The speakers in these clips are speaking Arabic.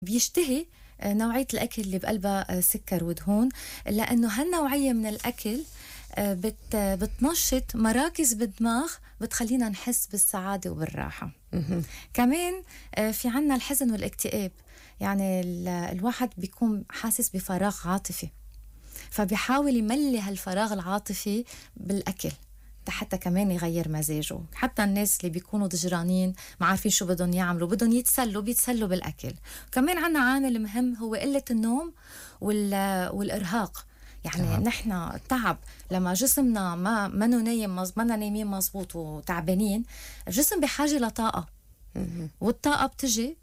بيشتهي نوعية الأكل اللي بقلبها سكر ودهون، لأنه هالنوعية من الأكل بتنشط مراكز بالدماغ، بتخلينا نحس بالسعادة وبالراحة. مهم. كمان في عنا الحزن والاكتئاب، يعني الواحد بيكون حاسس بفراغ عاطفي، فبيحاول يملي هالفراغ العاطفي بالأكل حتى كمان يغير مزاجه. حتى الناس اللي بيكونوا ضجرانين ما عارفين شو بدهم يعملوا، بدهم بيتسلوا بالأكل. كمان عنا عامل مهم هو قلة النوم والإرهاق. يعني نحن تعب لما جسمنا ما نايمين مزبوط وتعبانين، الجسم بحاجة لطاقة. والطاقة بتجي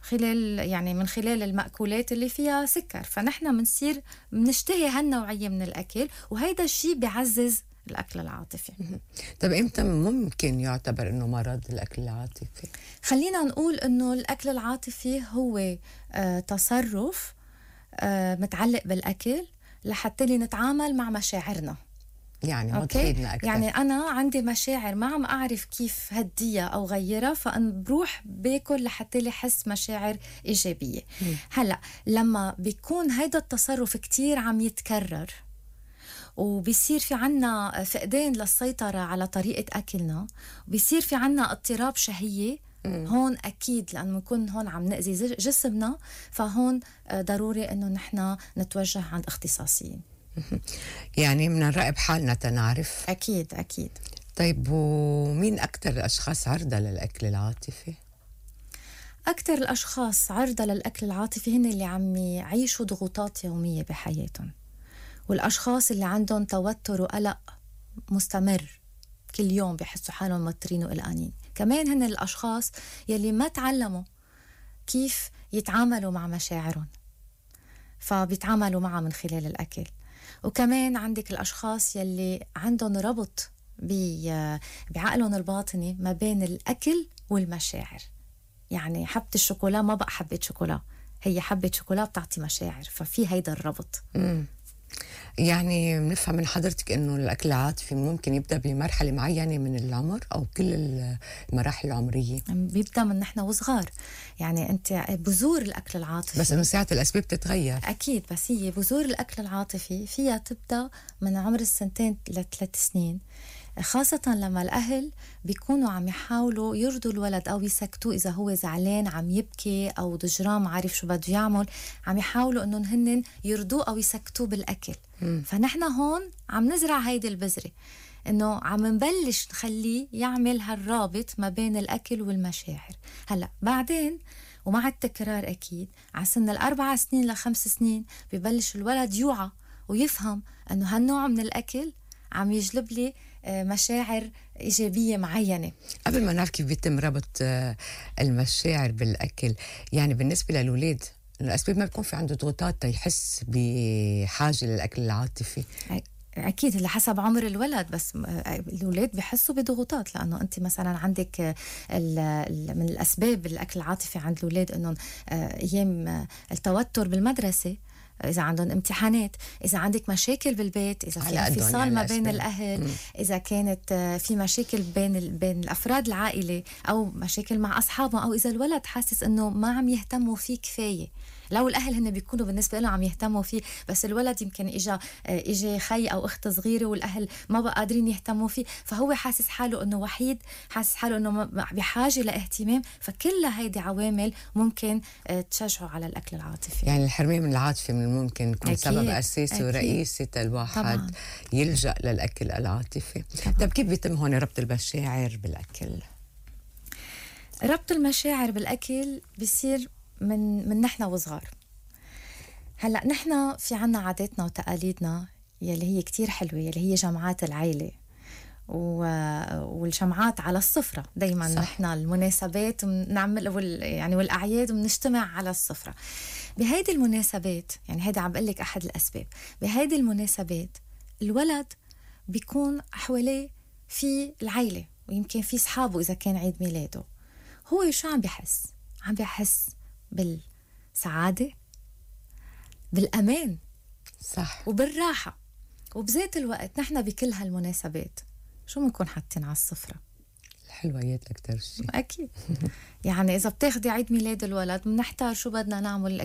من خلال المأكولات اللي فيها سكر، فنحن بنشتهي هالنوعية من الأكل، وهيدا الشيء بيعزز الأكل العاطفي. طب امتى ممكن يعتبر انه مرض الاكل العاطفي؟ خلينا نقول انه الأكل العاطفي هو تصرف متعلق بالأكل لحتى نتعامل مع مشاعرنا. يعني ما تفيدنا اكثر. يعني أنا عندي مشاعر ما عم أعرف كيف هديها أو غيرها، فأنا بروح باكل لحتى لي حس مشاعر إيجابية. هلأ لما بيكون هيدا التصرف كتير عم يتكرر، وبيصير في عنا فقدان للسيطرة على طريقة أكلنا، وبيصير في عنا اضطراب شهية، هون أكيد لأنه بنكون هون عم نأذي جسمنا، فهون ضروري أنه نحن نتوجه عند اختصاصيين. يعني بدنا نراقب حالنا تنعرف. أكيد أكيد. طيب ومين أكتر الأشخاص عرضة للأكل العاطفي؟ أكتر الأشخاص عرضة للأكل العاطفي هن اللي عم يعيشوا ضغوطات يومية بحياتهم، والأشخاص اللي عندهم توتر وقلق مستمر كل يوم، بيحسوا حالهم موترين وقلقانين. كمان هن الأشخاص يلي ما تعلموا كيف يتعاملوا مع مشاعرهم، فبيتعاملوا معها من خلال الأكل. وكمان عندك الأشخاص يلي عندهم ربط بعقلهم الباطني ما بين الأكل والمشاعر. يعني حبة الشوكولا ما بقى حبة شوكولا، هي حبة شوكولا بتعطي مشاعر، ففي هيدا الربط. يعني بنفهم من حضرتك إنه الأكل العاطفي ممكن يبدأ بمرحلة معينة من العمر أو كل المراحل العمرية؟ بيبدأ من نحن وصغار. يعني أنت بذور الأكل العاطفي، بس من ساعة الأسباب بتتغير أكيد، بس هي بذور الأكل العاطفي فيها تبدأ من عمر 2 ل3 سنين، خاصة لما الأهل بيكونوا عم يحاولوا يرضوا الولد أو يسكتوه إذا هو زعلان عم يبكي أو ضجران ما عارف شو بده يعمل، عم يحاولوا إنهم هنن يرضوه أو يسكتوه بالأكل. فنحن هون عم نزرع هيدي البذرة، إنه عم نبلش نخليه يعمل هالرابط ما بين الأكل والمشاعر. هلأ بعدين ومع التكرار أكيد على سن 4 سنين ل5 سنين ببلش الولد يوعى ويفهم أنه هالنوع من الأكل عم يجلب لي مشاعر إيجابية معينة. قبل ما نعرف كيف بيتم ربط المشاعر بالأكل، يعني بالنسبة للولاد الأسباب ما بيكون في عنده ضغوطات يحس بحاجة للأكل العاطفي؟ أكيد اللي حسب عمر الولد، بس الولاد بيحسوا بضغوطات، لأنه أنت مثلا عندك من الأسباب الأكل العاطفي عند الولاد أنه أيام التوتر بالمدرسة، إذا عندهم امتحانات، إذا عندك مشاكل بالبيت، إذا في انفصال ما بين الأهل، إذا كانت في مشاكل بين الأفراد العائلة أو مشاكل مع أصحابهم، أو إذا الولد حاسس أنه ما عم يهتموا فيه كفاية. لو الأهل هن بيكونوا بالنسبة له عم يهتموا فيه، بس الولد يمكن إجا خي أو أخت صغيرة والأهل ما بقى قادرين يهتموا فيه، فهو حاسس حاله أنه وحيد، حاسس حاله أنه بحاجة لاهتمام. فكل هيدي عوامل ممكن تشجعه على الأكل العاطفي. يعني الحرمان من العاطفة من الممكن يكون سبب أساسي ورئيسي الواحد طبعاً يلجأ للأكل العاطفي. طب كيف بيتم هون ربط المشاعر بالأكل؟ ربط المشاعر بالأكل بيصير من نحن وصغار. هلأ نحن في عنا عاداتنا وتقاليدنا يلي هي كتير حلوة، يلي هي جمعات العيلة والجمعات على السفرة دايما. نحن المناسبات بنعمل والأعياد بنجتمع على السفرة. بهيدي المناسبات، يعني هيدا عم بقلك أحد الأسباب، بهيدي المناسبات الولد بيكون حواليه في العيلة ويمكن في صحابه إذا كان عيد ميلاده. هو شو عم بيحس؟ عم بيحس بالسعادة، بالأمان، صح، وبالراحة. وبذات الوقت نحن بكل هالمناسبات شو بنكون حاطين على السفرة؟ الحلويات أكتر شيء. اكيد. يعني اذا بتاخدي عيد ميلاد الولد بنحتار شو بدنا نعمل